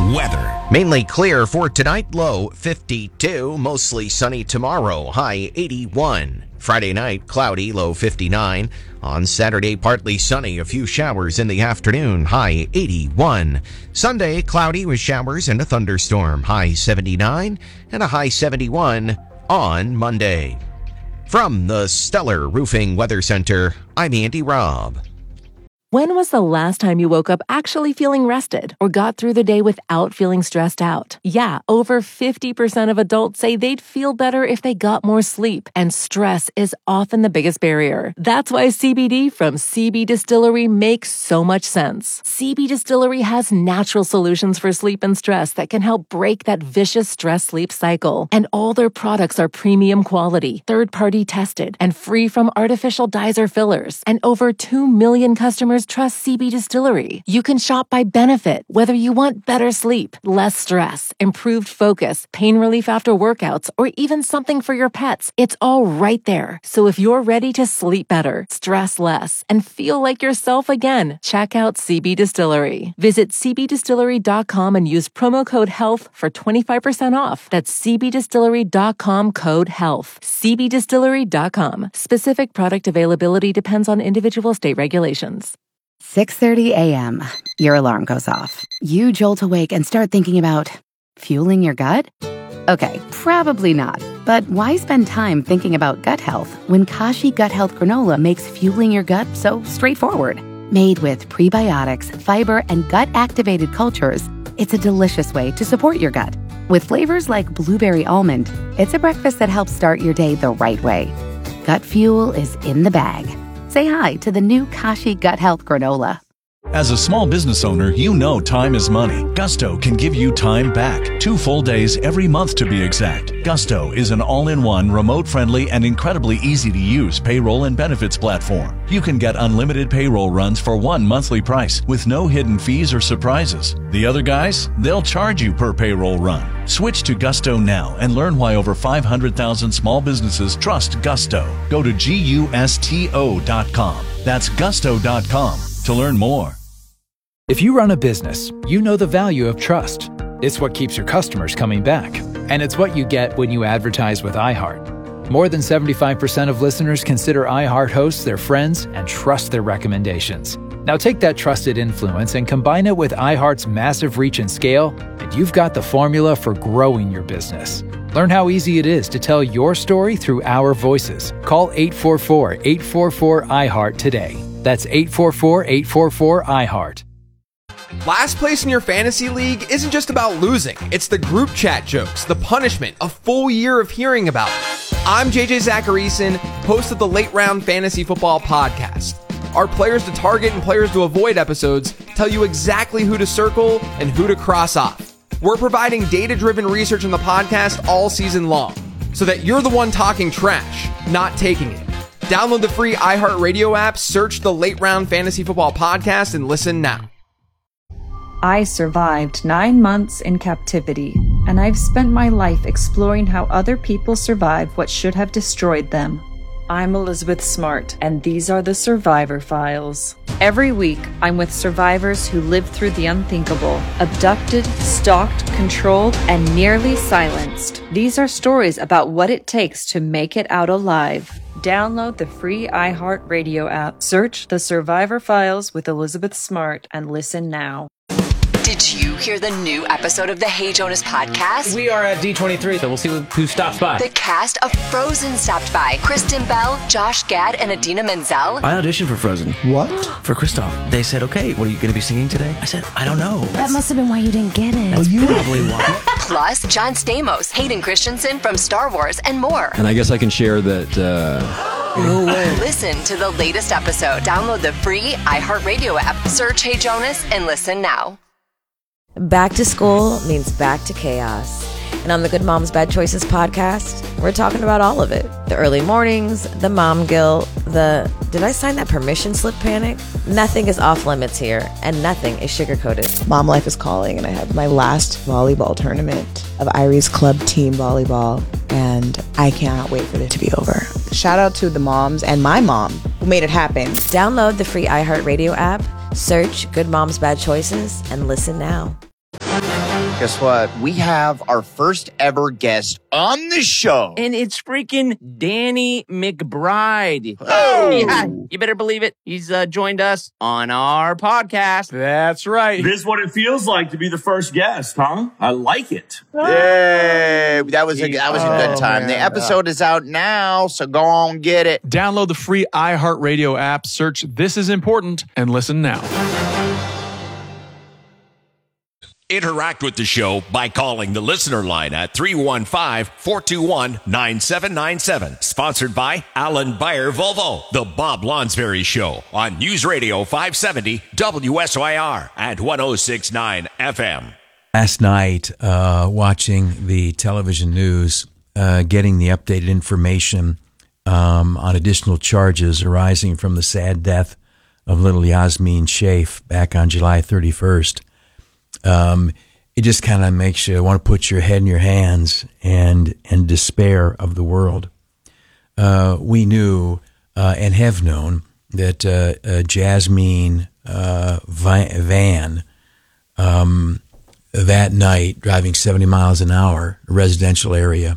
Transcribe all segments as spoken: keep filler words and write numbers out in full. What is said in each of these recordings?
weather. Mainly clear for tonight, low fifty-two. Mostly sunny tomorrow, high eighty-one. Friday night, cloudy, low fifty-nine. On Saturday, partly sunny, a few showers in the afternoon, high eighty-one. Sunday, cloudy with showers and a thunderstorm, high seventy-nine, and a high seventy-one on Monday. From the Stellar Roofing Weather Center, I'm Andy Robb. When was the last time you woke up actually feeling rested or got through the day without feeling stressed out? Yeah, over fifty percent of adults say they'd feel better if they got more sleep, and stress is often the biggest barrier. That's why C B D from C B Distillery makes so much sense. C B Distillery has natural solutions for sleep and stress that can help break that vicious stress-sleep cycle. And all their products are premium quality, third-party tested, and free from artificial dyes or fillers. And over two million customers trust C B Distillery. You can shop by benefit, whether you want better sleep, less stress, improved focus, pain relief after workouts, or even something for your pets. It's all right there. So if you're ready to sleep better, stress less, and feel like yourself again, check out C B Distillery. Visit c b distillery dot com and use promo code HEALTH for twenty-five percent off. That's c b distillery dot com code HEALTH. c b distillery dot com. Specific product availability depends on individual state regulations. six thirty a.m. Your alarm goes off. You jolt awake and start thinking about fueling your gut? Okay, probably not. But why spend time thinking about gut health when Kashi Gut Health Granola makes fueling your gut so straightforward? Made with prebiotics, fiber, and gut-activated cultures, it's a delicious way to support your gut. With flavors like blueberry almond, it's a breakfast that helps start your day the right way. Gut fuel is in the bag. Say hi to the new Kashi Gut Health Granola. As a small business owner, you know time is money. Gusto can give you time back. Two full days every month to be exact. Gusto is an all-in-one, remote-friendly, and incredibly easy-to-use payroll and benefits platform. You can get unlimited payroll runs for one monthly price with no hidden fees or surprises. The other guys, they'll charge you per payroll run. Switch to Gusto now and learn why over five hundred thousand small businesses trust Gusto. Go to gusto dot com. That's gusto dot com to learn more. If you run a business, you know the value of trust. It's what keeps your customers coming back. And it's what you get when you advertise with iHeart. More than seventy-five percent of listeners consider iHeart hosts their friends and trust their recommendations. Now take that trusted influence and combine it with iHeart's massive reach and scale, and you've got the formula for growing your business. Learn how easy it is to tell your story through our voices. Call eight four four, eight four four, I heart today. That's eight four four, eight four four, I heart. Last place in your fantasy league isn't just about losing. It's the group chat jokes, the punishment, a full year of hearing about it. I'm J J Zacharyson, host of the Late Round Fantasy Football Podcast. Our players to target and players to avoid episodes tell you exactly who to circle and who to cross off. We're providing data-driven research in the podcast all season long, so that you're the one talking trash, not taking it. Download the free iHeartRadio app, search the Late Round Fantasy Football Podcast, and listen now. I survived nine months in captivity, and I've spent my life exploring how other people survived what should have destroyed them. I'm Elizabeth Smart, and these are the Survivor Files. Every week, I'm with survivors who lived through the unthinkable, abducted, stalked, controlled, and nearly silenced. These are stories about what it takes to make it out alive. Download the free iHeartRadio app, search The Survivor Files with Elizabeth Smart, and listen now. Did you hear the new episode of the Hey Jonas podcast? We are at D twenty-three, so we'll see who stops by. The cast of Frozen stopped by. Kristen Bell, Josh Gad, and Idina Menzel. I auditioned for Frozen. What? For Kristoff. They said, okay, what are you going to be singing today? I said, I don't know. That must have been why you didn't get it. That's oh, you probably why. Plus, John Stamos, Hayden Christensen from Star Wars, and more. And I guess I can share that, uh... no way. Listen to the latest episode. Download the free iHeartRadio app. Search Hey Jonas and listen now. Back to school means back to chaos. And on the Good Moms Bad Choices podcast, we're talking about all of it. The early mornings, the mom guilt, the did I sign that permission slip panic? Nothing is off limits here, and nothing is sugar-coated. Mom life is calling, and I have my last volleyball tournament of Irie's club team volleyball, and I cannot wait for it to be over. Shout out to the moms and my mom who made it happen. Download the free iHeartRadio app, search Good Moms Bad Choices, and listen now. Guess what? We have our first ever guest on the show. And it's freaking Danny McBride. Oh! Yeah, you better believe it. He's uh, joined us on our podcast. That's right. This is what it feels like to be the first guest, huh? I like it. Yay! That was a, that was a good time. Oh, man. The episode is out now, so go on, get it. Download the free iHeartRadio app, search This Is Important, and listen now. Interact with the show by calling the listener line at three one five, four two one, nine seven nine seven. Sponsored by Alan Bayer Volvo, The Bob Lonsberry Show on News Radio five seventy W S Y R and one oh six point nine F M. Last night, uh, watching the television news, uh, getting the updated information um, on additional charges arising from the sad death of little Yasmin Shaif back on July thirty-first. Um, it just kind of makes you want to put your head in your hands and and despair of the world. Uh, we knew uh, and have known that uh, uh, Jasmine uh, Van, um, that night, driving seventy miles an hour, a residential area,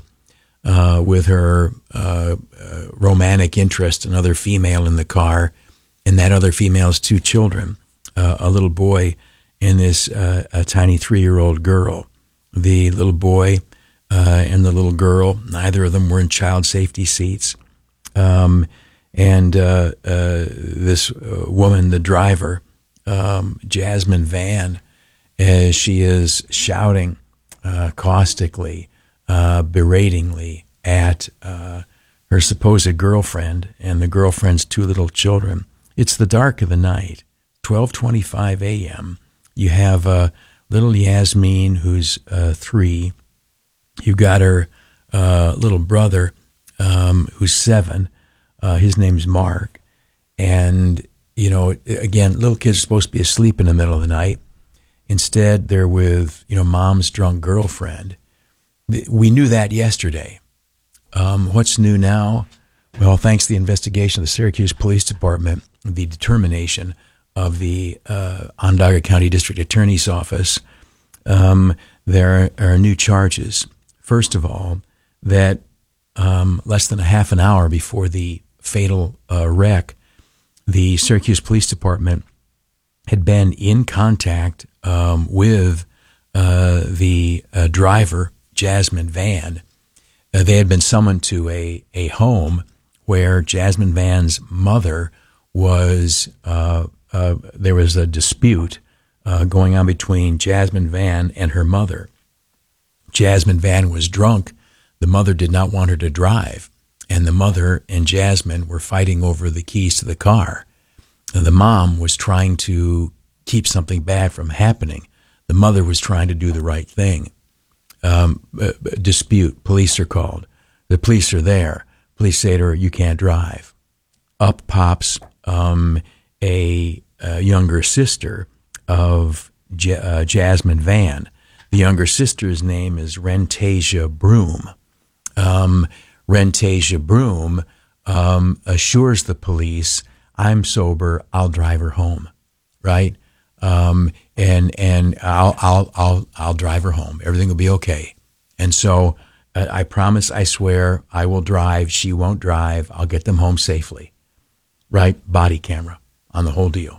uh, with her uh, uh, romantic interest, another female in the car, and that other female's two children, uh, a little boy and this uh, a tiny three-year-old girl. The little boy uh, and the little girl, neither of them were in child safety seats. Um, and uh, uh, this uh, woman, the driver, um, Jasmine Van, as she is shouting uh, caustically, uh, beratingly at uh, her supposed girlfriend and the girlfriend's two little children. It's the dark of the night, twelve twenty-five a.m., You have uh, little Yasmin, who's uh, three. You've got her uh, little brother, um, who's seven. Uh, his name's Mark. And, you know, again, little kids are supposed to be asleep in the middle of the night. Instead, they're with, you know, mom's drunk girlfriend. We knew that yesterday. Um, what's new now? Well, thanks to the investigation of the Syracuse Police Department, the determination of the uh, Onondaga County District Attorney's Office, um, there are new charges. First of all, that um, less than a half an hour before the fatal uh, wreck, the Syracuse Police Department had been in contact um, with uh, the uh, driver, Jasmine Van. Uh, they had been summoned to a, a home where Jasmine Van's mother was uh, Uh, there was a dispute uh, going on between Jasmine Van and her mother. Jasmine Van was drunk. The mother did not want her to drive, and the mother and Jasmine were fighting over the keys to the car. The mom was trying to keep something bad from happening. The mother was trying to do the right thing. Um, uh, dispute. Police are called. The police are there. Police say to her, "You can't drive." Up pops um, a, a younger sister of J- uh, Jasmine Van. The younger sister's name is Rentasia Broom. Um, Rentasia Broom um, assures the police, "I'm sober. I'll drive her home." Right? Um, and and I'll I'll I'll I'll drive her home. Everything will be okay. And so uh, I promise, I swear, I will drive. She won't drive. I'll get them home safely. Right? Body camera on the whole deal.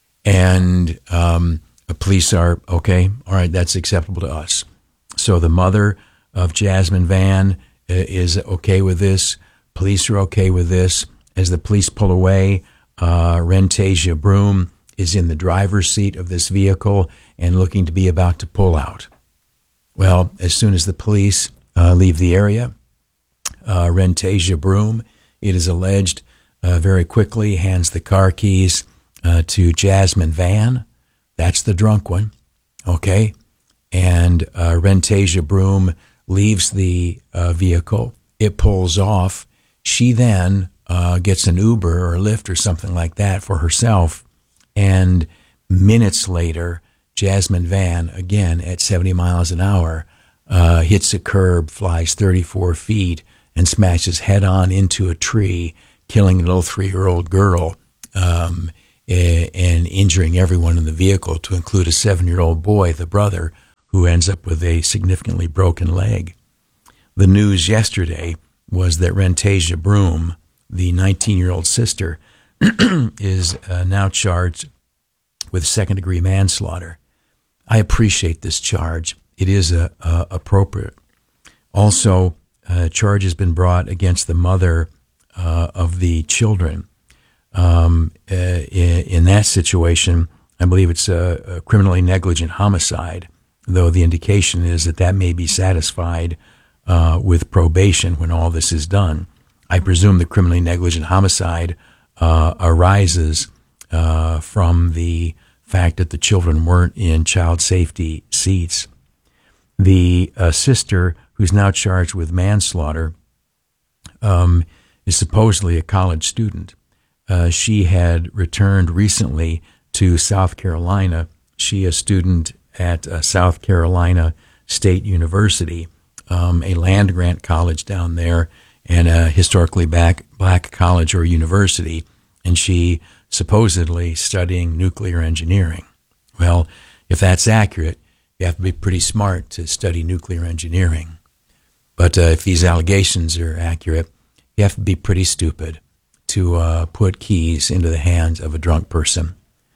And um, the police are, okay, all right, that's acceptable to us. So the mother of Jasmine Van uh, is okay with this. Police are okay with this. As the police pull away, uh, Rentasia Broom is in the driver's seat of this vehicle and looking to be about to pull out. Well, as soon as the police uh, leave the area, uh, Rentasia Broom, it is alleged, uh, very quickly hands the car keys uh, to Jasmine Van. That's the drunk one, okay? And uh, Rentasia Broom leaves the uh, vehicle. It pulls off. She then uh, gets an Uber or a Lyft or something like that for herself. And minutes later, Jasmine Van, again at seventy miles an hour, uh, hits a curb, flies thirty-four feet, and smashes head on into a tree, killing a little three-year-old girl um, and injuring everyone in the vehicle, to include a seven-year-old boy, the brother, who ends up with a significantly broken leg. The news yesterday was that Rentasia Broom, the nineteen-year-old sister, is uh, now charged with second-degree manslaughter. I appreciate this charge. It is uh, uh, appropriate. Also, a charge has been brought against the mother uh, of the children. Um, uh, in, in that situation, I believe it's a, a criminally negligent homicide, though the indication is that that may be satisfied uh, with probation when all this is done. I presume the criminally negligent homicide uh, arises uh, from the fact that the children weren't in child safety seats. The uh, sister, who's now charged with manslaughter, um, is supposedly a college student. Uh, she had returned recently to South Carolina. She, a student at uh, South Carolina State University, um, a land-grant college down there, and a historically black, black college or university, and she supposedly studying nuclear engineering. Well, if that's accurate, you have to be pretty smart to study nuclear engineering. But uh, if these allegations are accurate, you have to be pretty stupid to uh, put keys into the hands of a drunk person.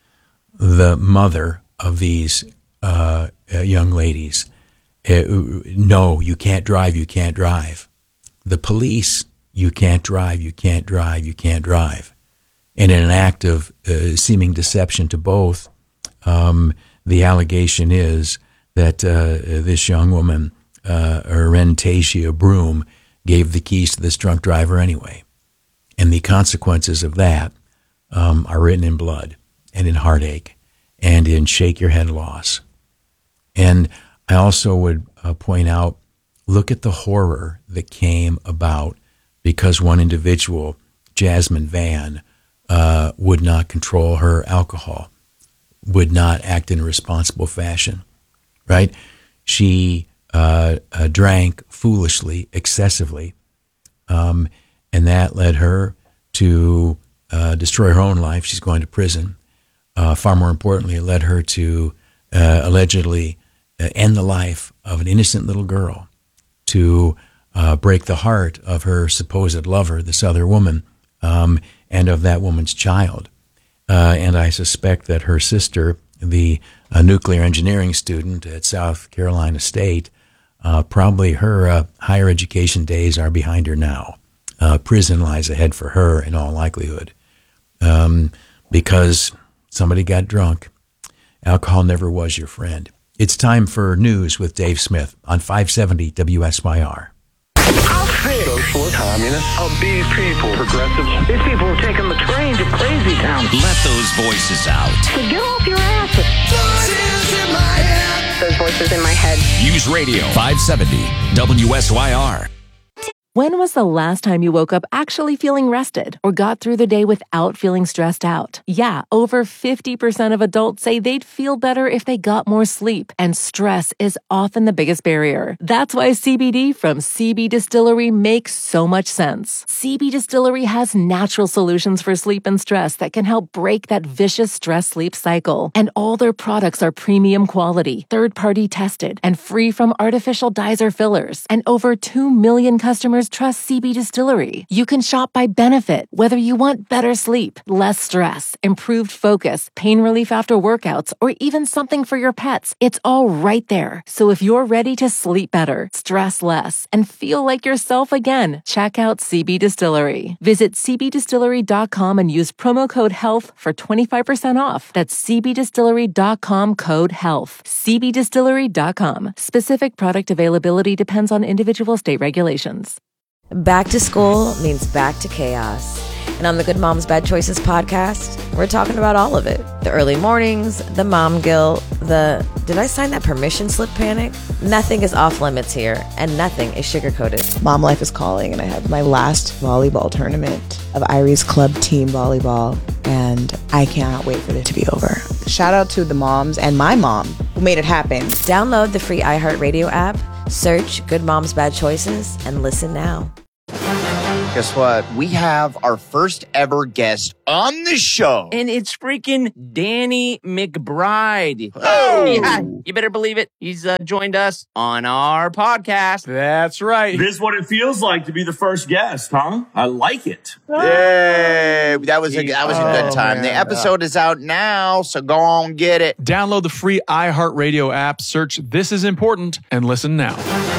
The mother of these uh, uh, young ladies, uh, no, you can't drive, you can't drive. The police, you can't drive, you can't drive, you can't drive. And in an act of uh, seeming deception to both, um, the allegation is that uh, this young woman, uh, Rentasia Broom, gave the keys to this drunk driver anyway. And the consequences of that um, are written in blood and in heartache and in shake your head loss. And I also would uh, point out, look at the horror that came about because one individual, Jasmine Van, uh, would not control her alcohol, would not act in a responsible fashion, right? She uh, uh, drank foolishly, excessively, um, and that led her to uh, destroy her own life. She's going to prison. Uh, far more importantly, it led her to uh, allegedly uh, end the life of an innocent little girl, to uh, break the heart of her supposed lover, this other woman, um, and of that woman's child. Uh, and I suspect that her sister, the uh, nuclear engineering student at South Carolina State, uh, probably her uh, higher education days are behind her now. Uh, prison lies ahead for her in all likelihood, um, because somebody got drunk. Alcohol never was your friend. It's time for news with Dave Smith on five seventy W S Y R. Socialist, communist, of these people, progressives. These people are taking the train to crazy town. Let those voices out. So get off your asses. Voices in my head. Those voices in my head. Use radio five seventy W S Y R. When was the last time you woke up actually feeling rested or got through the day without feeling stressed out? Yeah, over fifty percent of adults say they'd feel better if they got more sleep, and stress is often the biggest barrier. That's why C B D from C B Distillery makes so much sense. C B Distillery has natural solutions for sleep and stress that can help break that vicious stress-sleep cycle. And all their products are premium quality, third-party tested, and free from artificial dyes or fillers. And over two million customers trust C B Distillery. You can shop by benefit, whether you want better sleep, less stress, improved focus, pain relief after workouts, or even something for your pets. It's all right there. So if you're ready to sleep better, stress less, and feel like yourself again, check out C B Distillery. Visit c b distillery dot com and use promo code HEALTH for twenty-five percent off. That's c b distillery dot com code HEALTH. c b distillery dot com. Specific product availability depends on individual state regulations. Back to school means back to chaos. And on the Good Moms Bad Choices podcast, we're talking about all of it. The early mornings, the mom guilt, the did I sign that permission slip panic? Nothing is off limits here, and nothing is sugar-coated. Mom life is calling, and I have my last volleyball tournament of Iris Club Team Volleyball, and I cannot wait for it to be over. Shout out to the moms and my mom who made it happen. Download the free iHeartRadio app, search Good Moms Bad Choices, and listen now. Guess what? We have our first ever guest on the show. And it's freaking Danny McBride. Oh. Yeah, you better believe it. He's uh, joined us on our podcast. That's right. This is what it feels like to be the first guest, huh? I like it. Yay! That was a, that was a good Oh, time. man. The episode is out now, so go on get it. Download the free iHeartRadio app, search This Is Important, and listen now.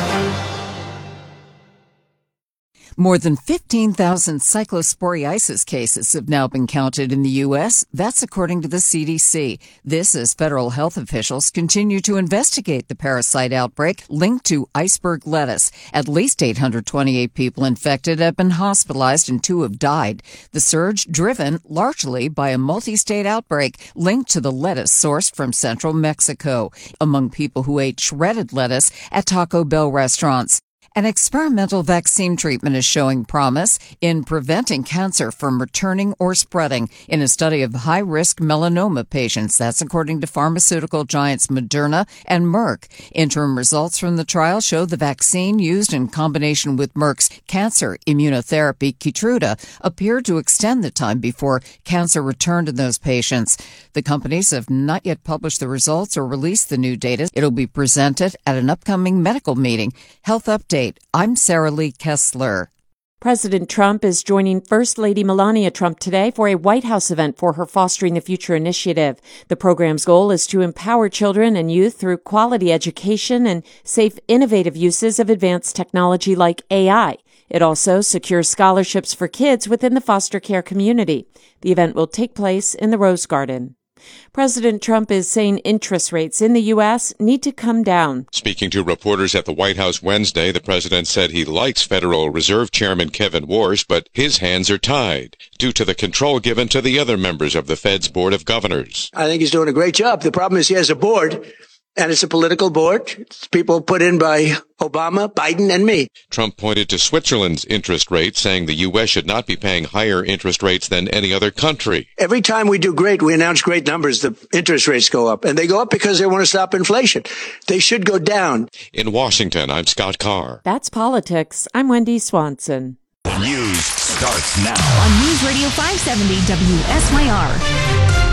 More than fifteen thousand cyclosporiasis cases have now been counted in the U S. That's according to the C D C. This as federal health officials continue to investigate the parasite outbreak linked to iceberg lettuce. At least eight hundred twenty-eight people infected have been hospitalized and two have died. The surge driven largely by a multi-state outbreak linked to the lettuce sourced from central Mexico among people who ate shredded lettuce at Taco Bell restaurants. An experimental vaccine treatment is showing promise in preventing cancer from returning or spreading in a study of high-risk melanoma patients. That's according to pharmaceutical giants Moderna and Merck. Interim results from the trial show the vaccine used in combination with Merck's cancer immunotherapy Keytruda appeared to extend the time before cancer returned in those patients. The companies have not yet published the results or released the new data. It'll be presented at an upcoming medical meeting. Health Update. I'm Sarah Lee Kessler. President Trump is joining First Lady Melania Trump today for a White House event for her Fostering the Future initiative. The program's goal is to empower children and youth through quality education and safe, innovative uses of advanced technology like A I. It also secures scholarships for kids within the foster care community. The event will take place in the Rose Garden. President Trump is saying interest rates in the U S need to come down. Speaking to reporters at the White House Wednesday, the president said he likes Federal Reserve Chairman Kevin Warsh, but his hands are tied due to the control given to the other members of the Fed's Board of Governors. I think he's doing a great job. The problem is he has a board, and it's a political board. It's people put in by Obama, Biden, and me. Trump pointed to Switzerland's interest rate, saying the U S should not be paying higher interest rates than any other country. Every time we do great, we announce great numbers, the interest rates go up. And they go up because they want to stop inflation. They should go down. In Washington, I'm Scott Carr. That's politics. I'm Wendy Swanson. News starts now on News Radio five seventy W S Y R.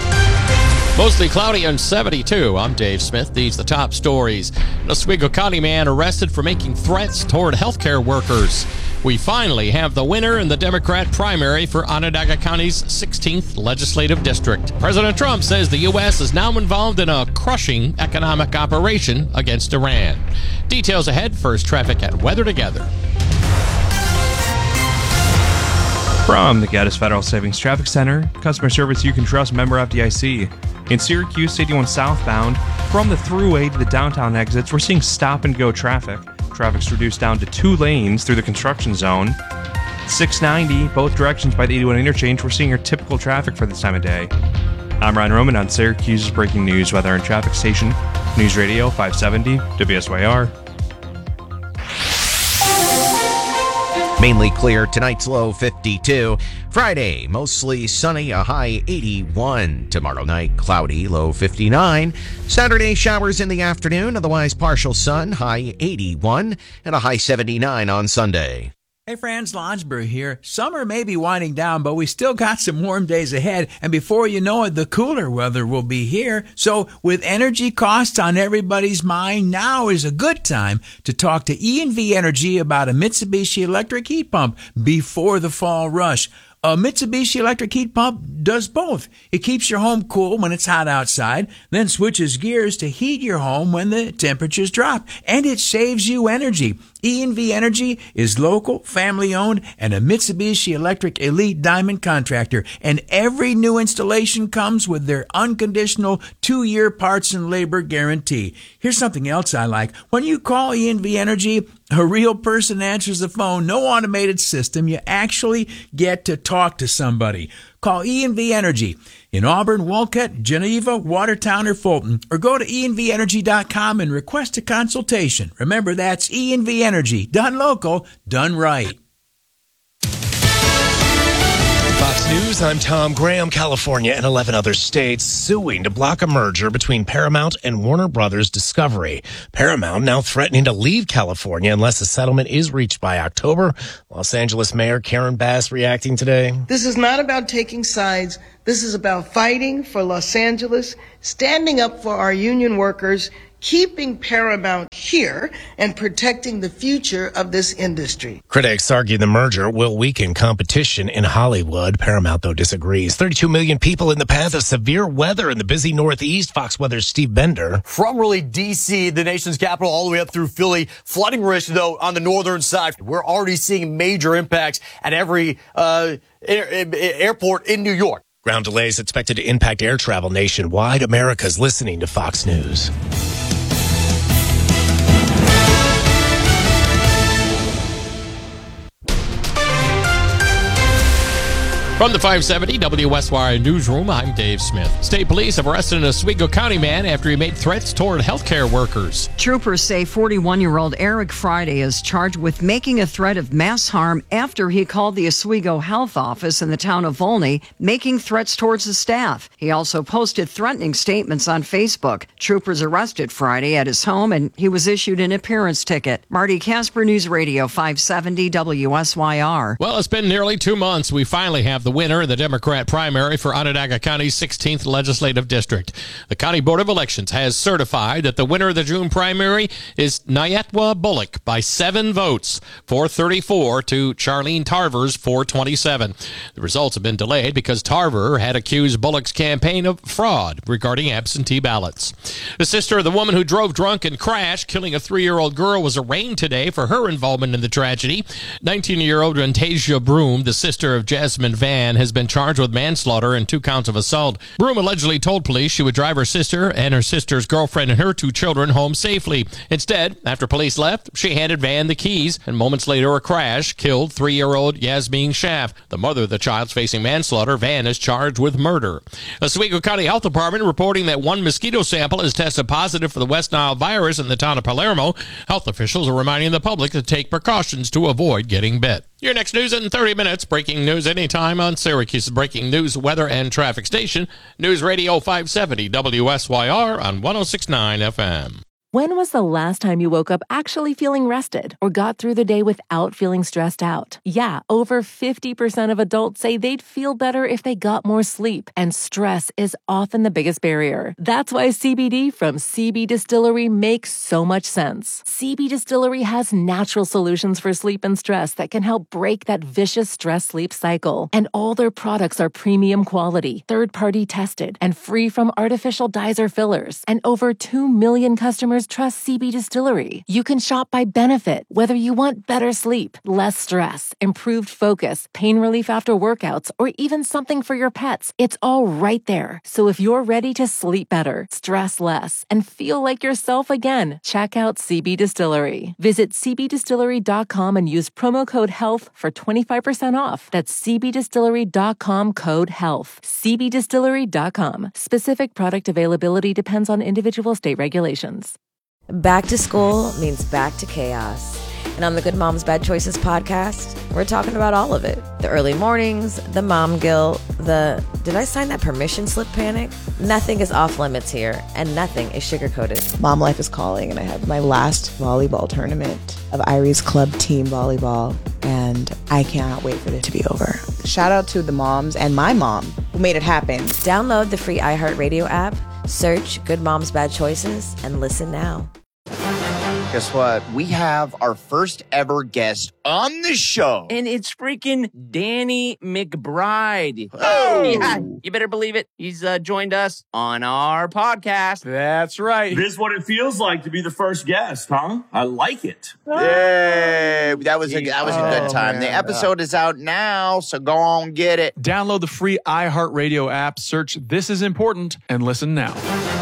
Mostly cloudy and seventy-two. I'm Dave Smith. These are the top stories. An Oswego County man arrested for making threats toward healthcare workers. We finally have the winner in the Democrat primary for Onondaga County's sixteenth legislative district. President Trump says the U S is now involved in a crushing economic operation against Iran. Details ahead. First, traffic at Weather Together. From the Gaddis Federal Savings Traffic Center, customer service you can trust, member F D I C. In Syracuse, eighty-one southbound, from the thruway to the downtown exits, we're seeing stop-and-go traffic. Traffic's reduced down to two lanes through the construction zone. six ninety, both directions by the eighty-one interchange, we're seeing your typical traffic for this time of day. I'm Ryan Roman on Syracuse's breaking news weather and traffic station, News Radio five seventy W S Y R. Mainly clear, tonight's low fifty-two. Friday, mostly sunny, a high eighty-one. Tomorrow night, cloudy, low fifty-nine. Saturday, showers in the afternoon, otherwise partial sun, high eighty-one, and a high seventy-nine on Sunday. Hey, Franz Lonsberg here. Summer may be winding down, but we still got some warm days ahead. And before you know it, the cooler weather will be here. So with energy costs on everybody's mind, now is a good time to talk to E and V Energy about a Mitsubishi electric heat pump before the fall rush. A Mitsubishi electric heat pump does both. It keeps your home cool when it's hot outside, then switches gears to heat your home when the temperatures drop. And it saves you energy. E and V Energy is local, family-owned, and a Mitsubishi Electric Elite Diamond contractor. And every new installation comes with their unconditional two-year parts and labor guarantee. Here's something else I like. When you call E and V Energy, a real person answers the phone, no automated system. You actually get to talk to somebody. Call E and V Energy in Auburn, Wolcott, Geneva, Watertown, or Fulton, or go to e n v energy dot com and request a consultation. Remember, that's E and V Energy. Done local, done right. Fox News, I'm Tom Graham. California and eleven other states suing to block a merger between Paramount and Warner Brothers Discovery. Paramount now threatening to leave California unless a settlement is reached by October. Los Angeles Mayor Karen Bass reacting today. This is not about taking sides. This is about fighting for Los Angeles, standing up for our union workers, keeping Paramount here, and protecting the future of this industry. Critics argue the merger will weaken competition in Hollywood. Paramount, though, disagrees. thirty-two million people in the path of severe weather in the busy Northeast. Fox Weather's Steve Bender. From really D C, the nation's capital, all the way up through Philly. Flooding risk, though, on the northern side. We're already seeing major impacts at every uh, air, airport in New York. Ground delays expected to impact air travel nationwide. America's listening to Fox News. From the five seventy W S Y R newsroom, I'm Dave Smith. State police have arrested an Oswego County man after he made threats toward healthcare workers. Troopers say forty-one-year-old Eric Friday is charged with making a threat of mass harm after he called the Oswego Health Office in the town of Volney, making threats towards the staff. He also posted threatening statements on Facebook. Troopers arrested Friday at his home, and he was issued an appearance ticket. Marty Casper, News Radio five seventy W S Y R. Well, it's been nearly two months. We finally have the the winner of the Democrat primary for Onondaga County's sixteenth Legislative District. The County Board of Elections has certified that the winner of the June primary is Nyetwa Bullock by seven votes, four thirty-four to Charlene Tarver's four twenty-seven. The results have been delayed because Tarver had accused Bullock's campaign of fraud regarding absentee ballots. The sister of the woman who drove drunk and crashed, killing a three-year-old girl, was arraigned today for her involvement in the tragedy. nineteen-year-old Rantasia Broom, the sister of Jasmine Van, has been charged with manslaughter and two counts of assault. Broom allegedly told police she would drive her sister and her sister's girlfriend and her two children home safely. Instead, after police left, she handed Van the keys, and moments later a crash killed three-year-old Yasmin Schaff. The mother of the child's facing manslaughter. Van is charged with murder. The Oswego County Health Department reporting that one mosquito sample has tested positive for the West Nile virus in the town of Palermo. Health officials are reminding the public to take precautions to avoid getting bit. Your next news in thirty minutes. Breaking news anytime on Syracuse's breaking news, weather, and traffic station. News Radio five seventy W S Y R on one oh six point nine F M. When was the last time you woke up actually feeling rested or got through the day without feeling stressed out? Yeah, over fifty percent of adults say they'd feel better if they got more sleep, and stress is often the biggest barrier. That's why C B D from C B Distillery makes so much sense. C B Distillery has natural solutions for sleep and stress that can help break that vicious stress-sleep cycle. And all their products are premium quality, third-party tested, and free from artificial dyes or fillers. And over two million customers trust C B Distillery. You can shop by benefit, whether you want better sleep, less stress, improved focus, pain relief after workouts, or even something for your pets. It's all right there. So if you're ready to sleep better, stress less, and feel like yourself again, check out C B Distillery. Visit c b distillery dot com and use promo code HEALTH for twenty-five percent off. That's c b distillery dot com code HEALTH. c b distillery dot com. Specific product availability depends on individual state regulations. Back to school means back to chaos. And on the Good Moms Bad Choices podcast, we're talking about all of it. The early mornings, the mom guilt, the did I sign that permission slip panic? Nothing is off limits here, and nothing is sugar-coated. Mom life is calling, and I have my last volleyball tournament of Iris Club Team Volleyball, and I cannot wait for it to be over. Shout out to the moms and my mom who made it happen. Download the free iHeartRadio app, search Good Moms Bad Choices, and listen now. Guess what? We have our first ever guest on the show. And it's freaking Danny McBride. Oh! Yeah, you better believe it. He's uh, joined us on our podcast. That's right. This is what it feels like to be the first guest, huh? I like it. Yay! That was a, that was a good Oh, time. man. The episode is out now, so go on get it. Download the free iHeartRadio app, search This Is Important, and listen now.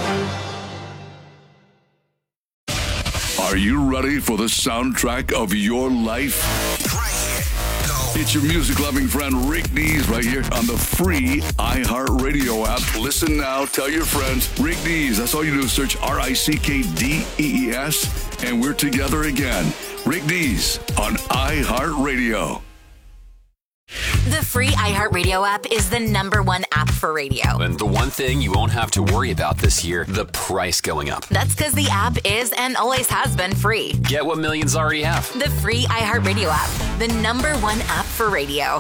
Are you ready for the soundtrack of your life? It's your music-loving friend Rick Dees right here on the free iHeartRadio app. Listen now, tell your friends. Rick Dees, that's all you do is search R I C K D E E S, and we're together again. Rick Dees on iHeartRadio. The free iHeartRadio app is the number one app for radio. And the one thing you won't have to worry about this year, the price going up. That's because the app is and always has been free. Get what millions already have. The free iHeartRadio app, the number one app for radio.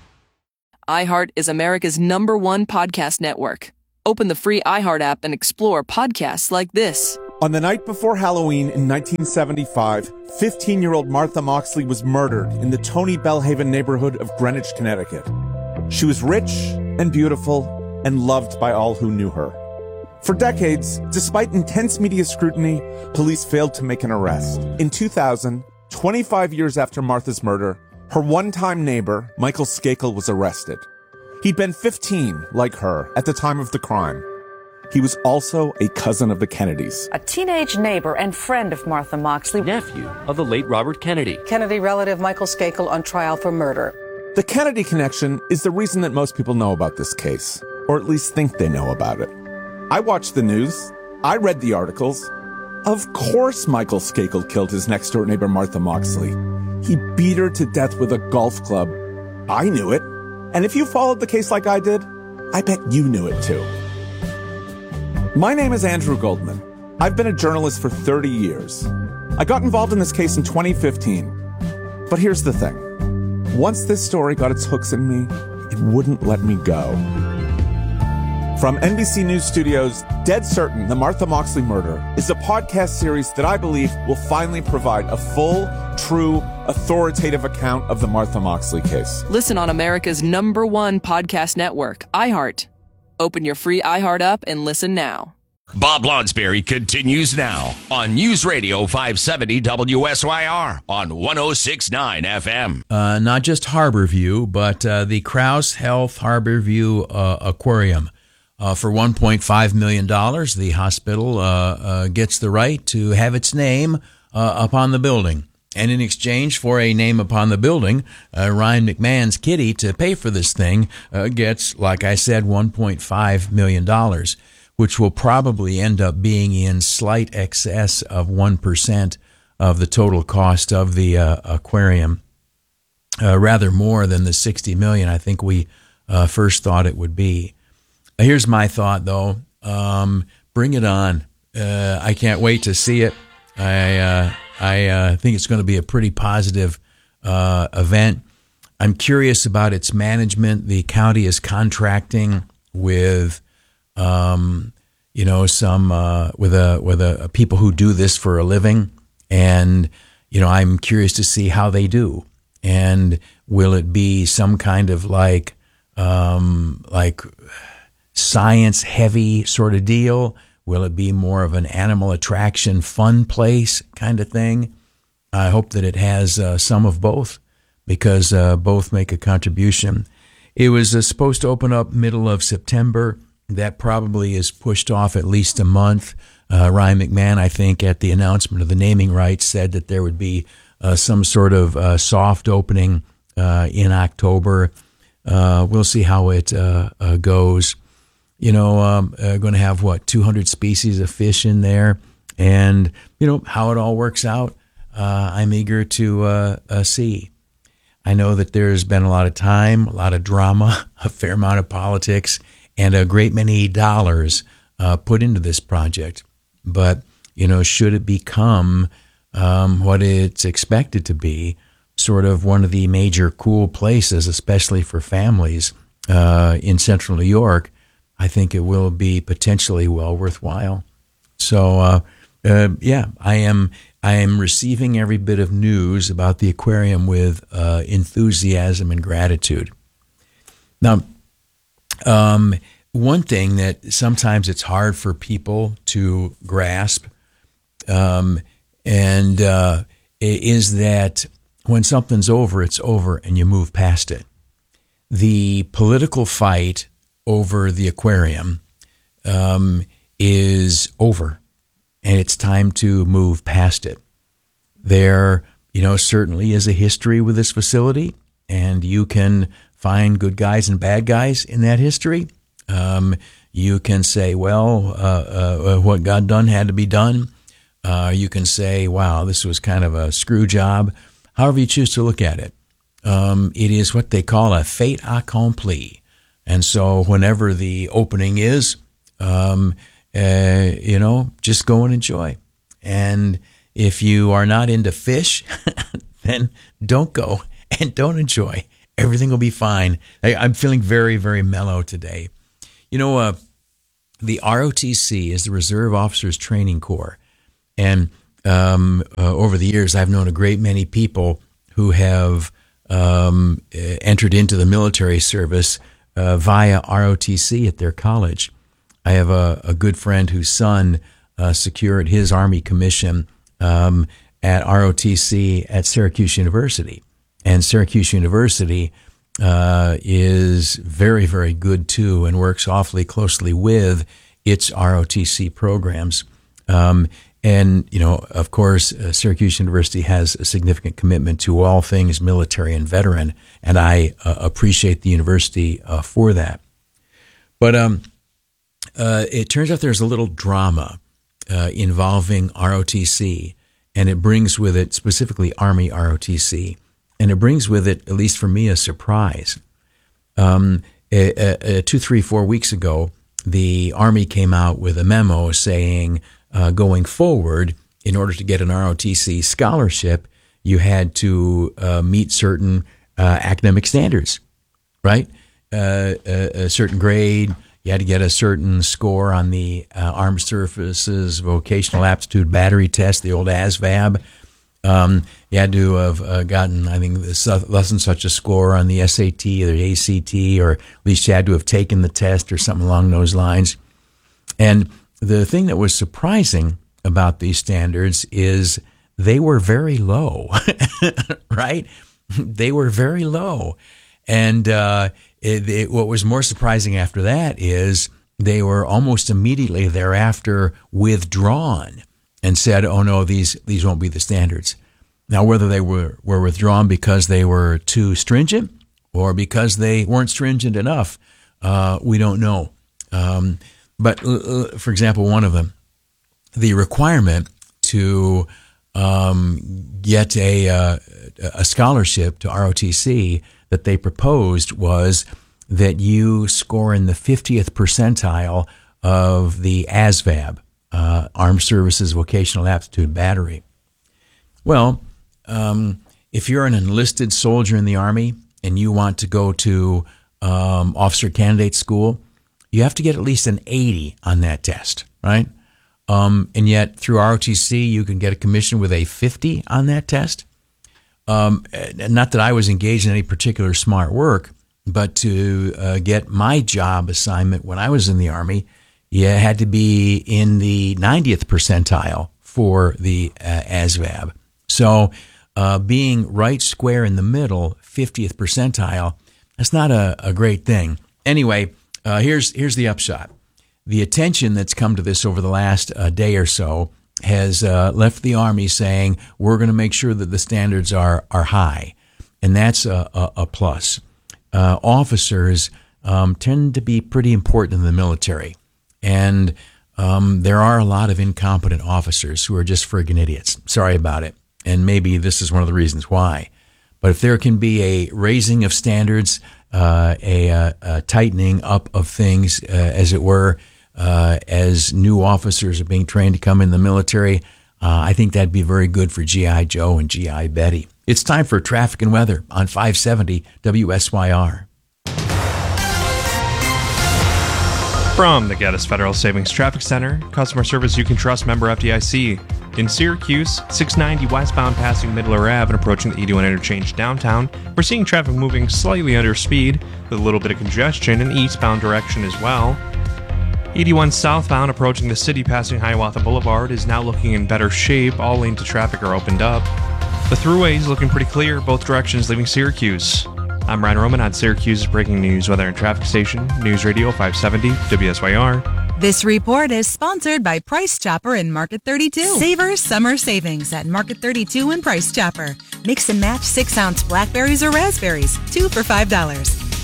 iHeart is America's number one podcast network. Open the free iHeart app and explore podcasts like this. On the night before Halloween in nineteen seventy-five, fifteen-year-old Martha Moxley was murdered in the Tony Bellhaven neighborhood of Greenwich, Connecticut. She was rich and beautiful and loved by all who knew her. For decades, despite intense media scrutiny, police failed to make an arrest. In two thousand, twenty-five years after Martha's murder, her one-time neighbor, Michael Skakel, was arrested. He'd been fifteen, like her, at the time of the crime. He was also a cousin of the Kennedys. A teenage neighbor and friend of Martha Moxley. Nephew of the late Robert Kennedy. Kennedy relative Michael Skakel on trial for murder. The Kennedy connection is the reason that most people know about this case, or at least think they know about it. I watched the news. I read the articles. Of course Michael Skakel killed his next-door neighbor Martha Moxley. He beat her to death with a golf club. I knew it. And if you followed the case like I did, I bet you knew it too. My name is Andrew Goldman. I've been a journalist for thirty years. I got involved in this case in twenty fifteen. But here's the thing. Once this story got its hooks in me, it wouldn't let me go. From N B C News Studios, Dead Certain, The Martha Moxley Murder is a podcast series that I believe will finally provide a full, true, authoritative account of the Martha Moxley case. Listen on America's number one podcast network, iHeart. Open your free iHeart app and listen now. Bob Lonsberry continues now on News Radio five seventy W S Y R on one oh six point nine F M. Uh, not just Harborview, but uh, the Krause Health Harborview uh, Aquarium. Uh, for one point five million dollars, the hospital uh, uh, gets the right to have its name uh, upon the building. And in exchange for a name upon the building, uh, Ryan McMahon's kitty to pay for this thing uh, gets, like I said, one point five million dollars, which will probably end up being in slight excess of one percent of the total cost of the uh, aquarium, uh, rather more than the sixty million dollars I think we uh, first thought it would be. Here's my thought, though. Um, bring it on. Uh, I can't wait to see it. I uh, I uh, think it's going to be a pretty positive uh, event. I'm curious about its management. The county is contracting with, um, you know, some uh, with a with a people who do this for a living, and you know, I'm curious to see how they do. And will it be some kind of like um, like science heavy sort of deal? Will it be more of an animal attraction, fun place kind of thing? I hope that it has uh, some of both, because uh, both make a contribution. It was uh, supposed to open up middle of September. That probably is pushed off at least a month. Uh, Ryan McMahon, I think, at the announcement of the naming rights, said that there would be uh, some sort of uh, soft opening uh, in October. Uh, we'll see how it uh, uh, goes. You know, um, uh, going to have, what, two hundred species of fish in there. And, you know, how it all works out, uh, I'm eager to uh, uh, see. I know that there's been a lot of time, a lot of drama, a fair amount of politics, and a great many dollars uh, put into this project. But, you know, should it become um, what it's expected to be, sort of one of the major cool places, especially for families uh, in central New York, I think it will be potentially well worthwhile. So, uh, uh, yeah, I am I am receiving every bit of news about the aquarium with uh, enthusiasm and gratitude. Now, um, one thing that sometimes it's hard for people to grasp, um, and uh, is that when something's over, it's over, and you move past it. The political fight over the aquarium um, is over, and it's time to move past it. There, you know, certainly is a history with this facility, and you can find good guys and bad guys in that history. Um, you can say, well, uh, uh, what got done had to be done. Uh, you can say, wow, this was kind of a screw job. However you choose to look at it. um, it is what they call a fait accompli. And so whenever the opening is, um, uh, you know, just go and enjoy. And if you are not into fish, then don't go and don't enjoy. Everything will be fine. I, I'm feeling very, very mellow today. You know, uh, the R O T C is the Reserve Officers Training Corps. And um, uh, over the years, I've known a great many people who have um, entered into the military service uh, via R O T C at their college. I have a, a good friend whose son uh, secured his Army commission um, at R O T C at Syracuse University. And Syracuse University uh, is very, very good, too, and works awfully closely with its R O T C programs. Um, and, you know, of course, uh, Syracuse University has a significant commitment to all things military and veteran, and I uh, appreciate the university uh, for that. But um, uh, it turns out there's a little drama uh, involving R O T C, and it brings with it specifically Army R O T C. And it brings with it, at least for me, a surprise. Um, a, a, a two, three, four weeks ago, the Army came out with a memo saying, uh, going forward, in order to get an R O T C scholarship, you had to uh, meet certain uh, academic standards, right? Uh, a, a certain grade. You had to get a certain score on the uh, Armed Services Vocational Aptitude Battery Test, the old A S V A B. Um, you had to have uh, gotten, I think, less than such a score on the S A T or the A C T, or at least you had to have taken the test or something along those lines. And the thing that was surprising about these standards is they were very low, right? They were very low. And uh, it, it, what was more surprising after that is they were almost immediately thereafter withdrawn and said, oh, no, these these won't be the standards. Now, whether they were, were withdrawn because they were too stringent or because they weren't stringent enough, uh, we don't know. Um, but, uh, for example, one of them, the requirement to um, get a, uh, a scholarship to R O T C that they proposed was that you score in the fiftieth percentile of the A S V A B. Uh, Armed Services Vocational Aptitude Battery. Well, um, if you're an enlisted soldier in the Army and you want to go to um, officer candidate school, you have to get at least an eighty on that test, right? Um, and yet through R O T C, you can get a commission with a fifty on that test. Um, not that I was engaged in any particular smart work, but to uh, get my job assignment when I was in the Army, you had to be in the ninetieth percentile for the uh, A S V A B. So uh, being right square in the middle, fiftieth percentile, that's not a, a great thing. Anyway, uh, here's here's the upshot. The attention that's come to this over the last uh, day or so has uh, left the Army saying, we're going to make sure that the standards are, are high. And that's a, a, a plus. Uh, officers um, tend to be pretty important in the military. And um, there are a lot of incompetent officers who are just friggin' idiots. Sorry about it. And maybe this is one of the reasons why. But if there can be a raising of standards, uh, a, a, a tightening up of things, uh, as it were, uh, as new officers are being trained to come in the military, uh, I think that'd be very good for G I. Joe and G I. Betty. It's time for traffic and weather on five seventy W S Y R. From the Gaddis Federal Savings Traffic Center, customer service you can trust, member F D I C. In Syracuse, six ninety westbound passing Midler Avenue and approaching the eighty-one interchange downtown, we're seeing traffic moving slightly under speed with a little bit of congestion in the eastbound direction as well. eighty-one southbound approaching the city passing Hiawatha Boulevard is now looking in better shape. All lanes to traffic are opened up. The thruway is looking pretty clear, both directions leaving Syracuse. I'm Ryan Roman on Syracuse's breaking news weather and traffic station, News Radio five seventy W S Y R. This report is sponsored by Price Chopper and Market thirty-two. Savers summer savings at Market thirty-two and Price Chopper. Mix and match six ounce blackberries or raspberries, two for five dollars.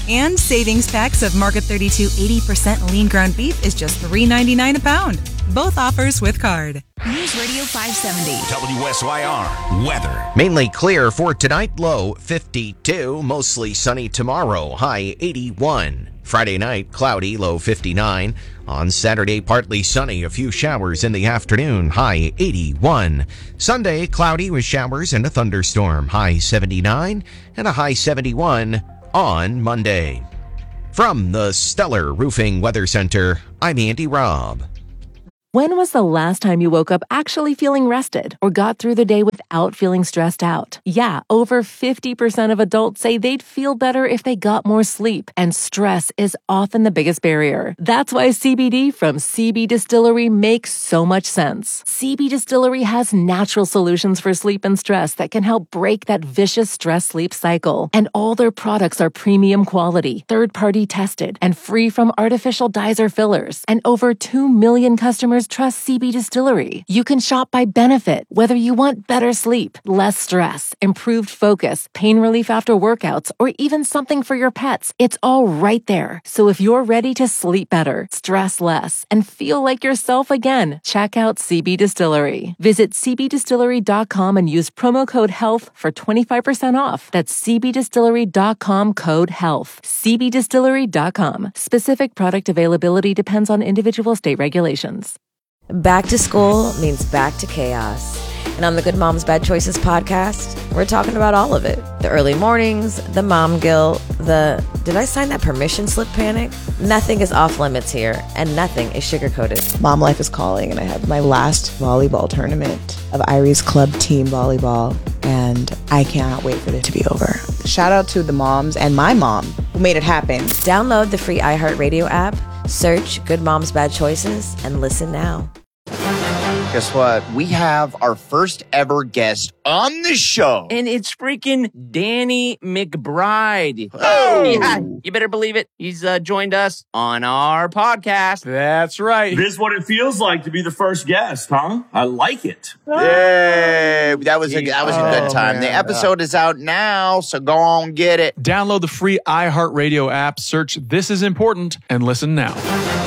And savings packs of Market thirty-two eighty percent lean ground beef is just three ninety-nine a pound. Both offers with card. News Radio five seventy. W S Y R weather. Mainly clear for tonight, low fifty-two. Mostly sunny tomorrow, high eighty-one. Friday night, cloudy, low fifty-nine. On Saturday, partly sunny, a few showers in the afternoon, high eighty-one. Sunday, cloudy with showers and a thunderstorm, high seventy-nine, and a high seventy-one on Monday. From the Stellar Roofing Weather Center, I'm Andy Robb. When was the last time you woke up actually feeling rested or got through the day without feeling stressed out? Yeah, over fifty percent of adults say they'd feel better if they got more sleep, and stress is often the biggest barrier. That's why C B D from C B Distillery makes so much sense. C B Distillery has natural solutions for sleep and stress that can help break that vicious stress-sleep cycle. And all their products are premium quality, third-party tested, and free from artificial dyes or fillers. And over two million customers trust C B Distillery. You can shop by benefit, whether you want better sleep, less stress, improved focus, pain relief after workouts, or even something for your pets. It's all right there. So if you're ready to sleep better, stress less, and feel like yourself again, check out C B Distillery. Visit c b distillery dot com and use promo code HEALTH for twenty-five percent off. That's c b distillery dot com code HEALTH. c b distillery dot com. Specific product availability depends on individual state regulations. Back to school means back to chaos. And on the Good Moms Bad Choices podcast, we're talking about all of it. The early mornings, the mom guilt, the did I sign that permission slip panic? Nothing is off limits here, and nothing is sugar-coated. Mom life is calling, and I have my last volleyball tournament of Iris Club Team Volleyball, and I cannot wait for it to be over. Shout out to the moms and my mom who made it happen. Download the free iHeartRadio app, search Good Moms Bad Choices, and listen now. Guess what? We have our first ever guest on the show. And it's freaking Danny McBride. Oh! Yeah, you better believe it. He's uh, joined us on our podcast. That's right. This is what it feels like to be the first guest, huh? I like it. Yay! That was a that was a good Oh, time. man. The episode is out now, so go on get it. Download the free iHeartRadio app, search This Is Important, and listen now.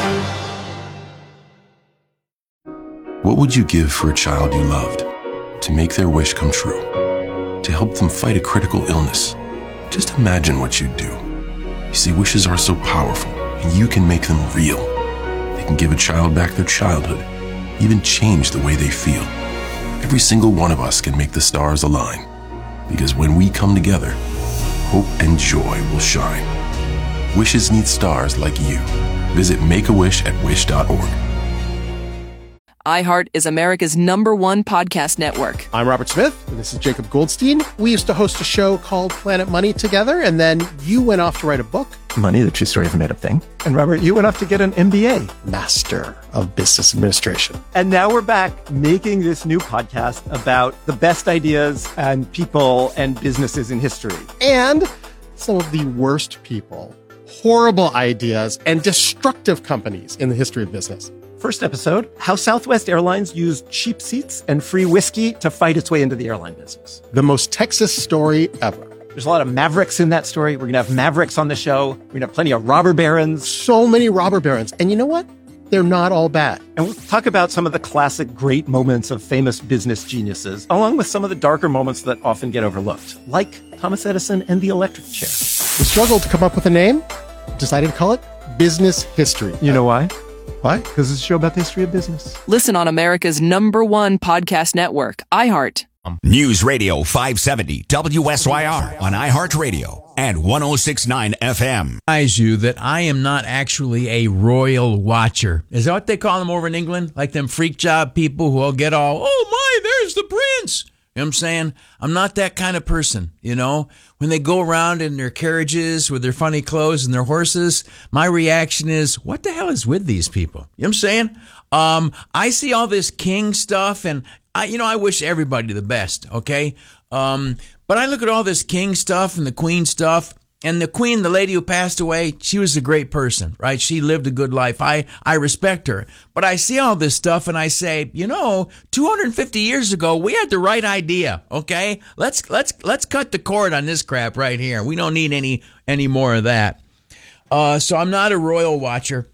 What would you give for a child you loved? To make their wish come true? To help them fight a critical illness? Just imagine what you'd do. You see, wishes are so powerful, and you can make them real. They can give a child back their childhood, even change the way they feel. Every single one of us can make the stars align. Because when we come together, hope and joy will shine. Wishes need stars like you. Visit make a wish at wish dot org. iHeart is America's number one podcast network. I'm Robert Smith, and this is Jacob Goldstein. We used to host a show called Planet Money together, and then you went off to write a book. Money, the true story of a made-up thing. And Robert, you went off to get an M B A. Master of Business Administration. And now we're back making this new podcast about the best ideas and people and businesses in history. And some of the worst people, horrible ideas, and destructive companies in the history of business. First episode, how Southwest Airlines used cheap seats and free whiskey to fight its way into the airline business. The most Texas story ever. There's a lot of mavericks in that story. We're going to have mavericks on the show. We're going to have plenty of robber barons. So many robber barons. And you know what? They're not all bad. And we'll talk about some of the classic great moments of famous business geniuses, along with some of the darker moments that often get overlooked, like Thomas Edison and the electric chair. We struggled to come up with a name, decided to call it Business History. You know why? Why? Because it's a show about the history of business. Listen on America's number one podcast network, iHeart. News Radio five seventy W S Y R on iHeartRadio and one oh six point nine F M. Advise you that I am not actually a royal watcher. Is that what they call them over in England? Like them freak job people who all get all, oh my, there's the prince. You know what I'm saying? I'm not that kind of person, you know? When they go around in their carriages with their funny clothes and their horses, my reaction is, what the hell is with these people? You know what I'm saying? Um, I see all this king stuff, and I, you know, I wish everybody the best, okay? Um, but I look at all this king stuff and the queen stuff, and the queen, the lady who passed away, she was a great person, right? She lived a good life. I, I respect her. But I see all this stuff and I say, you know, two hundred fifty years ago, we had the right idea, okay? Let's let's let's cut the cord on this crap right here. We don't need any any more of that. Uh, so I'm not a royal watcher.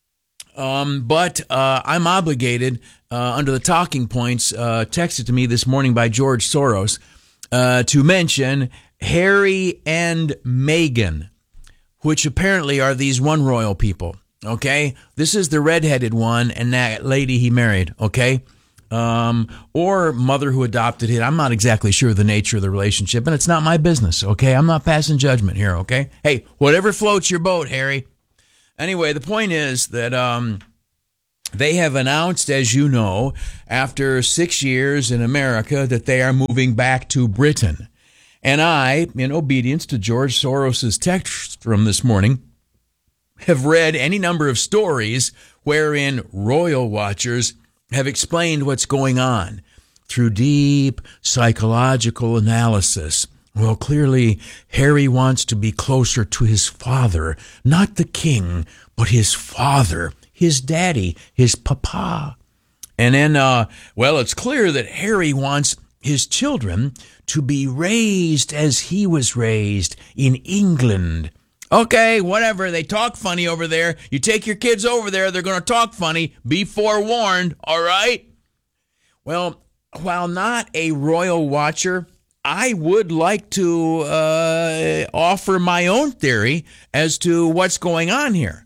Um, but uh, I'm obligated uh, under the talking points uh, texted to me this morning by George Soros uh, to mention Harry and Meghan, which apparently are these one royal people. Okay, this is the redheaded one and that lady he married. Okay, um, or mother who adopted it. I'm not exactly sure of the nature of the relationship, and it's not my business. Okay, I'm not passing judgment here. Okay, hey, whatever floats your boat, Harry. Anyway, the point is that um, they have announced, as you know, after six years in America, that they are moving back to Britain. And I, in obedience to George Soros's text from this morning, have read any number of stories wherein royal watchers have explained what's going on through deep psychological analysis. Well, clearly, Harry wants to be closer to his father, not the king, but his father, his daddy, his papa. And then, uh, well, it's clear that Harry wants his children to be raised as he was raised in England. Okay, whatever. They talk funny over there. You take your kids over there, they're going to talk funny. Be forewarned, all right? Well, while not a royal watcher, I would like to uh, offer my own theory as to what's going on here.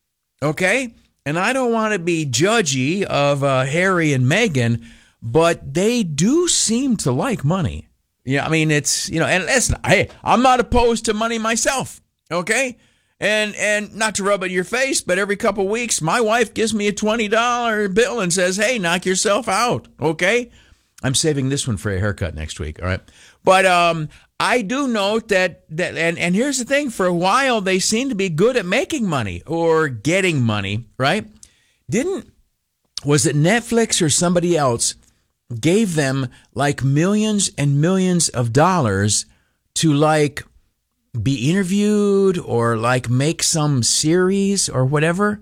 Okay? And I don't want to be judgy of uh, Harry and Meghan, but they do seem to like money. Yeah, I mean, it's, you know, and listen, hey, I'm not opposed to money myself. Okay? And and not to rub it in your face, but every couple of weeks, my wife gives me a twenty dollar bill and says, hey, knock yourself out. Okay? I'm saving this one for a haircut next week, all right? But um, I do note that, that and, and here's the thing, for a while they seem to be good at making money or getting money, right? Didn't, was it Netflix or somebody else gave them like millions and millions of dollars to like be interviewed or like make some series or whatever?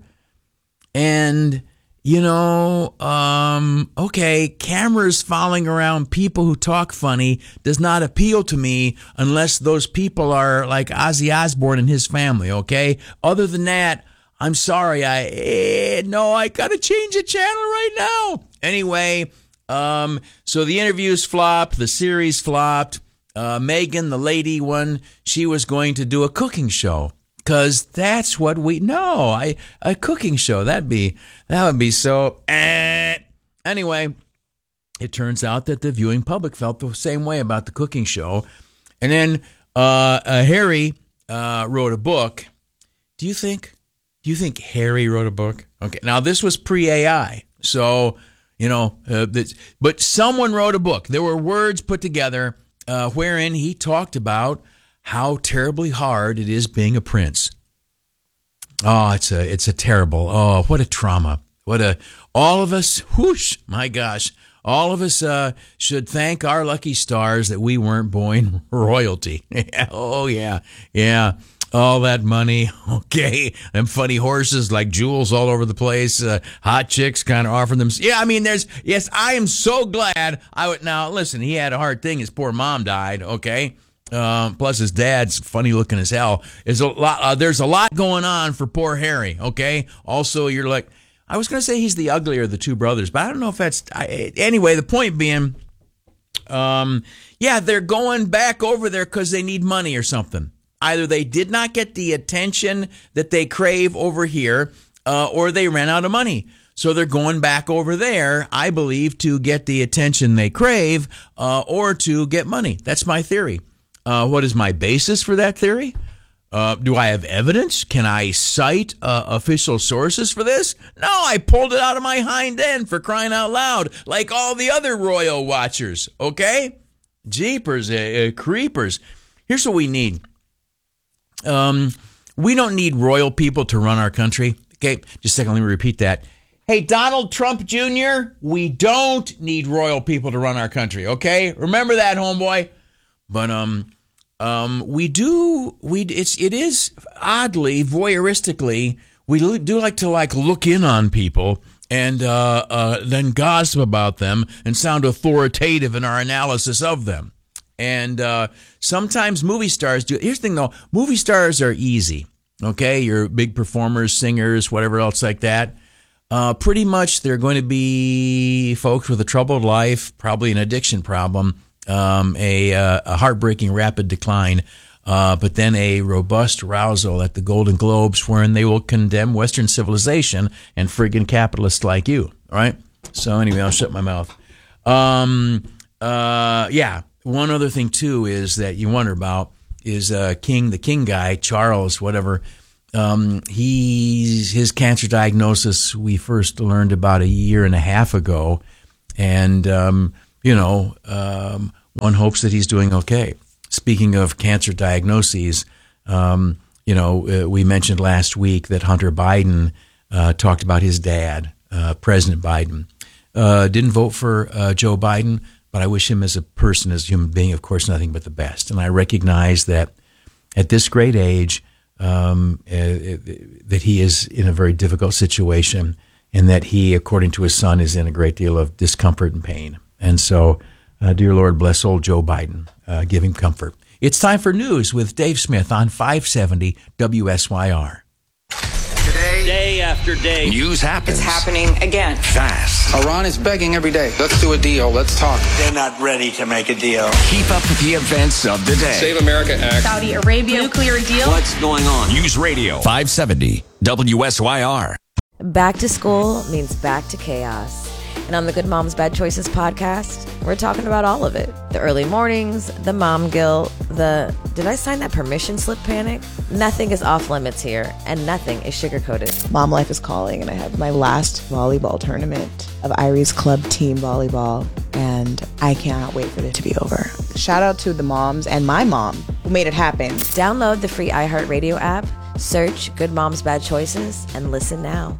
And you know, um, okay, cameras following around people who talk funny does not appeal to me unless those people are like Ozzy Osbourne and his family, okay? Other than that, I'm sorry, I, eh, no, I gotta change the channel right now. Anyway, um, so the interviews flopped, the series flopped. Uh, Meghan, the lady one, she was going to do a cooking show. Because that's what we know. I a cooking show. That'd be that would be so. Eh. Anyway, it turns out that the viewing public felt the same way about the cooking show. And then uh, uh, Harry uh, wrote a book. Do you think? Do you think Harry wrote a book? Okay. Now this was pre-A I, so you know. Uh, this, but someone wrote a book. There were words put together uh, wherein he talked about how terribly hard it is being a prince. Oh, it's a it's a terrible. Oh, what a trauma. What a all of us, whoosh, my gosh. All of us uh, should thank our lucky stars that we weren't born royalty. Oh, yeah. Yeah. All that money. Okay. Them funny horses like jewels all over the place. Uh, hot chicks kind of offering them. Yeah, I mean, there's, yes, I am so glad. I would, now, listen, he had a hard thing. His poor mom died. Okay. Um, plus his dad's funny looking as hell. There's a lot, uh, there's a lot going on for poor Harry. Okay. Also, you're like, I was going to say he's the uglier of the two brothers, but I don't know if that's, I, anyway, the point being, um, yeah, they're going back over there because they need money or something. Either they did not get the attention that they crave over here, uh, or they ran out of money. So they're going back over there, I believe, to get the attention they crave, uh, or to get money. That's my theory. Uh, what is my basis for that theory? Uh, do I have evidence? Can I cite uh, official sources for this? No, I pulled it out of my hind end, for crying out loud, like all the other royal watchers, okay? Jeepers, uh, uh, creepers. Here's what we need. Um, we don't need royal people to run our country. Okay, just a second, let me repeat that. Hey, Donald Trump Junior, we don't need royal people to run our country, okay? Remember that, homeboy. But um, um, we do. We it's it is oddly voyeuristically. We do like to like look in on people and uh, uh, then gossip about them and sound authoritative in our analysis of them. And uh, sometimes movie stars do. Here's the thing, though: movie stars are easy. okay, your big performers, singers, whatever else like that, uh, pretty much they're going to be folks with a troubled life, probably an addiction problem, um, a, uh, a heartbreaking rapid decline, uh, but then a robust arousal at the Golden Globes wherein they will condemn Western civilization and friggin' capitalists like you, all right? So anyway, I'll shut my mouth. Um, uh, yeah, one other thing, too, is that you wonder about is uh, King, the King guy, Charles, whatever. Um, he's, his cancer diagnosis we first learned about a year and a half ago. And, um, you know, um, one hopes that he's doing okay. Speaking of cancer diagnoses, um, you know, uh, we mentioned last week that Hunter Biden uh, talked about his dad, uh, President Biden. Uh, didn't vote for uh, Joe Biden, but I wish him as a person, as a human being, of course, nothing but the best. And I recognize that at this great age, um, uh, that he is in a very difficult situation and that he, according to his son, is in a great deal of discomfort and pain. And so, uh, dear Lord, bless old Joe Biden. Uh, give him comfort. It's time for news with Dave Smith on five seventy W S Y R. Today, day after day, news happens. It's happening again. Fast. Iran is begging every day. Let's do a deal. Let's talk. They're not ready to make a deal. Keep up with the events of the day. Save America Act. Saudi Arabia nuclear deal. What's going on? News Radio five seventy W S Y R. Back to school means back to chaos. And on the Good Moms Bad Choices podcast, we're talking about all of it. The early mornings, the mom guilt, the did I sign that permission slip panic? Nothing is off limits here, and nothing is sugar-coated. Mom life is calling, and I have my last volleyball tournament of Iris Club Team Volleyball, and I cannot wait for it to be over. Shout out to the moms and my mom who made it happen. Download the free iHeartRadio app, search Good Moms Bad Choices, and listen now.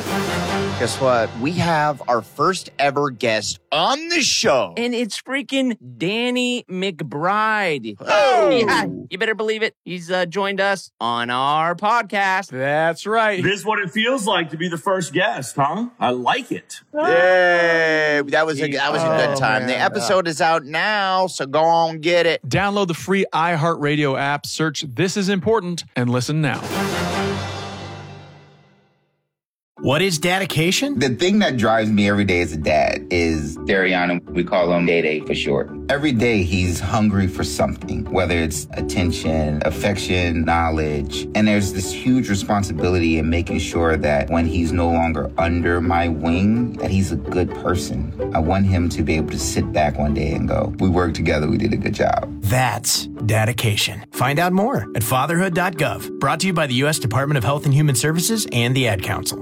Guess what? We have our first ever guest on the show. And it's freaking Danny McBride. Oh. Yeah, you better believe it. He's uh, joined us on our podcast. That's right. This is what it feels like to be the first guest, huh? I like it. Yay! That was a that was a good time. Oh, the man. episode is out now, so go on get it. Download the free iHeartRadio app, search This Is Important, and listen now. What is dedication? The thing that drives me every day as a dad is Dariana. We call him Day Day for short. Every day he's hungry for something, whether it's attention, affection, knowledge. And there's this huge responsibility in making sure that when he's no longer under my wing, that he's a good person. I want him to be able to sit back one day and go, we worked together, we did a good job. That's dedication. Find out more at fatherhood dot gov. Brought to you by the U S Department of Health and Human Services and the Ad Council.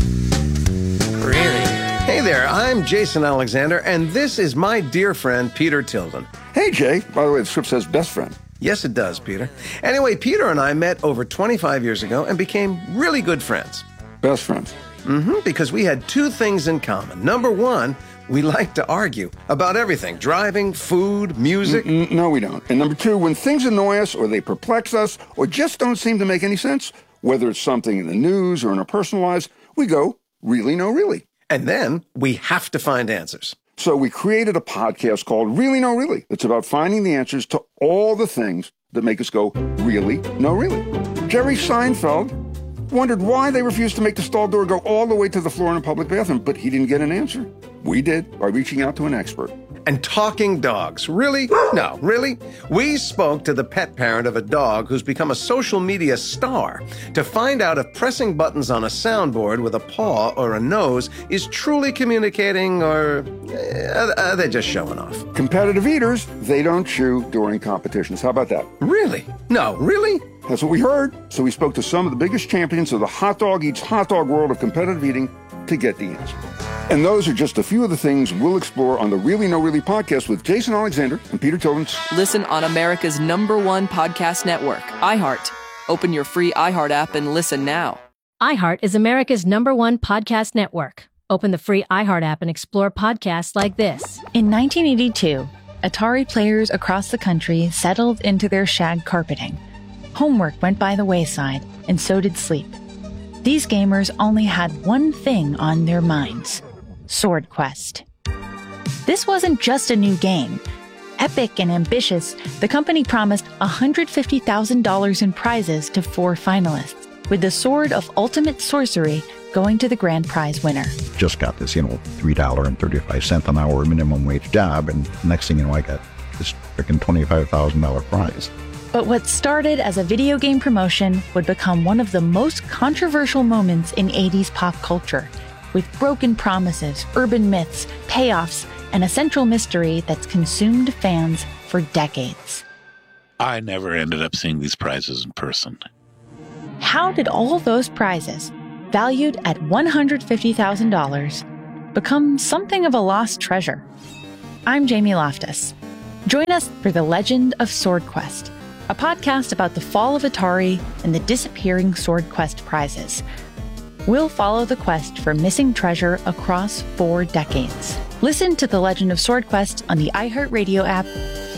Really? Hey there, I'm Jason Alexander, and this is my dear friend, Peter Tilden. Hey, Jay. By the way, the script says best friend. Yes, it does, Peter. Anyway, Peter and I met over twenty-five years ago and became really good friends. Best friends? Mm-hmm, because we had two things in common. Number one, we like to argue about everything, driving, food, music. Mm-mm, no, we don't. And number two, when things annoy us or they perplex us or just don't seem to make any sense, whether it's something in the news or in our personal lives, we go, really, no, really. And then we have to find answers. So we created a podcast called Really, No, Really. It's about finding the answers to all the things that make us go, really, no, really. Jerry Seinfeld wondered why they refused to make the stall door go all the way to the floor in a public bathroom, but he didn't get an answer. We did by reaching out to an expert. And talking dogs. Really? No, really? We spoke to the pet parent of a dog who's become a social media star to find out if pressing buttons on a soundboard with a paw or a nose is truly communicating, or uh, are they just showing off? Competitive eaters, they don't chew during competitions. How about that? Really? No, really? That's what we heard. So we spoke to some of the biggest champions of the hot dog eats hot dog world of competitive eating to get the answer. And those are just a few of the things we'll explore on the Really No Really podcast with Jason Alexander and Peter Tilden. Listen on America's number one podcast network, iHeart. Open your free iHeart app and listen now. iHeart is America's number one podcast network. Open the free iHeart app and explore podcasts like this. In nineteen eighty-two, Atari players across the country settled into their shag carpeting. Homework went by the wayside, and so did sleep. These gamers only had one thing on their minds: Sword Quest. This wasn't just a new game. Epic and ambitious, the company promised one hundred fifty thousand dollars in prizes to four finalists. with the Sword of Ultimate Sorcery going to the grand prize winner. Just got this, you know, three dollars and thirty-five cents an hour minimum wage job, and next thing you know, I got this freaking twenty-five thousand dollars prize. But what started as a video game promotion would become one of the most controversial moments in eighties pop culture, with broken promises, urban myths, payoffs, and a central mystery that's consumed fans for decades. I never ended up seeing these prizes in person. How did all those prizes, valued at one hundred fifty thousand dollars, become something of a lost treasure? I'm Jamie Loftus. Join us for The Legend of Sword Quest, a podcast about the fall of Atari and the disappearing Sword Quest prizes. We'll follow the quest for missing treasure across four decades. Listen to The Legend of Sword Quest on the iHeartRadio app.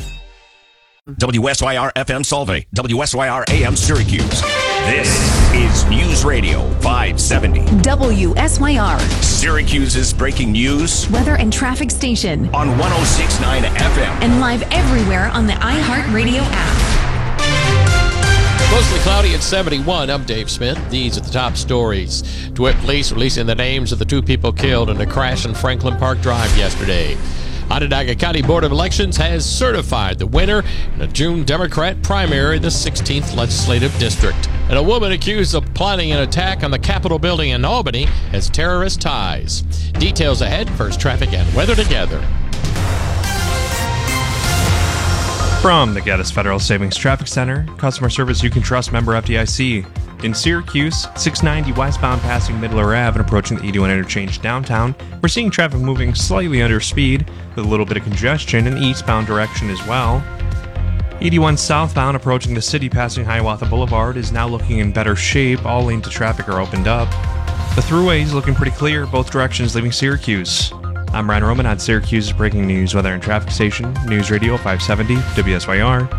W S Y R F M Solvay, W S Y R A M Syracuse. This is News Radio five seventy. W S Y R. Syracuse's breaking news. Weather and traffic station. On one oh six point nine F M. And live everywhere on the iHeartRadio app. Mostly cloudy at seventy-one. I'm Dave Smith. These are the top stories. DeWitt Police releasing the names of the two people killed in a crash on Franklin Park Drive yesterday. Onondaga County Board of Elections has certified the winner in a June Democrat primary in the sixteenth Legislative District. And a woman accused of plotting an attack on the Capitol building in Albany has terrorist ties. Details ahead. First, traffic and weather together. From the Gaddis Federal Savings Traffic Center, customer service you can trust, member F D I C. In Syracuse, six ninety westbound passing Midler Avenue and approaching the eighty-one interchange downtown, we're seeing traffic moving slightly under speed with a little bit of congestion in the eastbound direction as well. eighty-one southbound approaching the city passing Hiawatha Boulevard is now looking in better shape. All lanes of traffic are opened up. The thruway is looking pretty clear, both directions leaving Syracuse. I'm Ryan Roman on Syracuse's breaking news, weather and traffic station, News Radio five seventy W S Y R.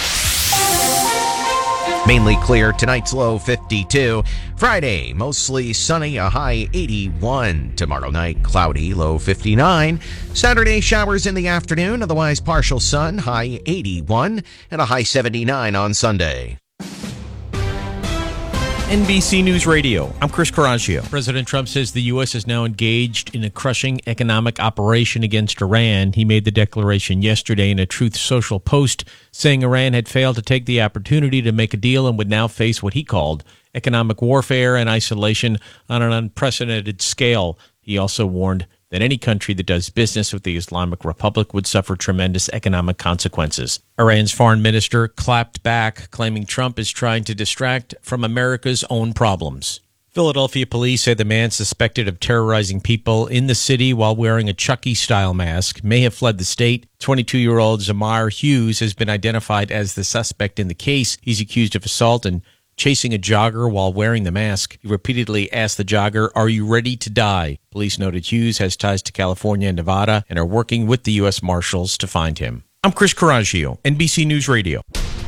Mainly clear, tonight's low fifty-two. Friday, mostly sunny, a high eighty-one. Tomorrow night, cloudy, low fifty-nine. Saturday, showers in the afternoon, otherwise partial sun, high eighty-one, and a high seventy-nine on Sunday. N B C News Radio. I'm Chris Caraccio. President Trump says the U S is now engaged in a crushing economic operation against Iran. He made the declaration yesterday in a Truth Social post, saying Iran had failed to take the opportunity to make a deal and would now face what he called economic warfare and isolation on an unprecedented scale. He also warned that any country that does business with the Islamic Republic would suffer tremendous economic consequences. Iran's foreign minister clapped back, claiming Trump is trying to distract from America's own problems. Philadelphia police say the man suspected of terrorizing people in the city while wearing a Chucky-style mask may have fled the state. twenty-two-year-old Zamar Hughes has been identified as the suspect in the case. He's accused of assault and chasing a jogger while wearing the mask. He repeatedly asked the jogger, "Are you ready to die?" Police noted Hughes has ties to California and Nevada and are working with the U S Marshals to find him. I'm Chris Caraccio, N B C News Radio.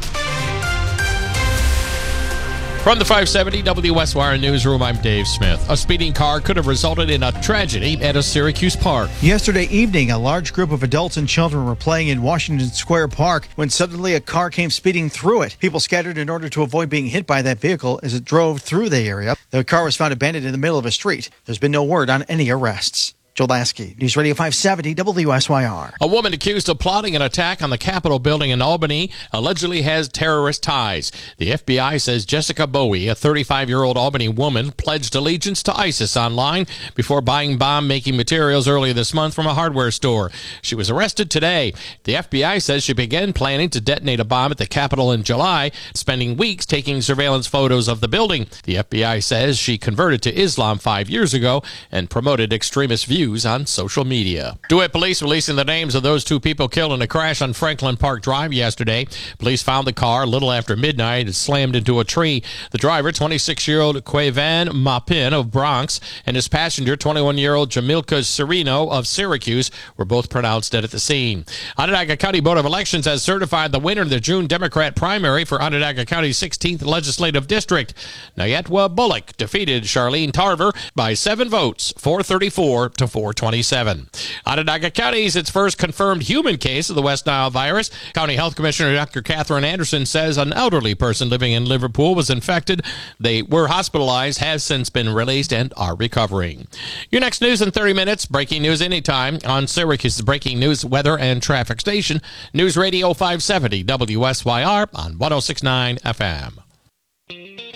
From the five seventy W S Y R Newsroom, I'm Dave Smith. A speeding car could have resulted in a tragedy at a Syracuse park. Yesterday evening, a large group of adults and children were playing in Washington Square Park when suddenly a car came speeding through it. People scattered in order to avoid being hit by that vehicle as it drove through the area. The car was found abandoned in the middle of a street. There's been no word on any arrests. Joel Lasky, News Radio five seventy W S Y R. A woman accused of plotting an attack on the Capitol building in Albany allegedly has terrorist ties. The F B I says Jessica Bowie, a thirty-five-year-old Albany woman, pledged allegiance to ISIS online before buying bomb-making materials earlier this month from a hardware store. She was arrested today. The F B I says she began planning to detonate a bomb at the Capitol in July, spending weeks taking surveillance photos of the building. The F B I says she converted to Islam five years ago and promoted extremist views on social media. DeWitt Police releasing the names of those two people killed in a crash on Franklin Park Drive yesterday. Police found the car a little after midnight. It slammed into a tree. The driver, twenty-six-year-old Quavan Mapin of Bronx, and his passenger, twenty-one-year-old Jamilka Sereno of Syracuse, were both pronounced dead at the scene. Onondaga County Board of Elections has certified the winner of the June Democrat primary for Onondaga County's sixteenth Legislative District. Nayetwa Bullock defeated Charlene Tarver by seven votes, four thirty-four to four twenty-seven. Onondaga County's its first confirmed human case of the West Nile virus. County Health Commissioner Doctor Catherine Anderson says an elderly person living in Liverpool was infected. They were hospitalized, have since been released, and are recovering. Your next news in thirty minutes. Breaking news anytime on Syracuse's breaking news, weather, and traffic station. News Radio five seventy W S Y R on one oh six point nine F M.